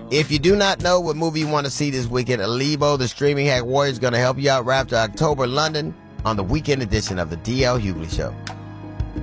If you do not know what movie you want to see this weekend, Alibo, the streaming hack warrior, is going to help you out right after October London on the weekend edition of the DL Hughley Show.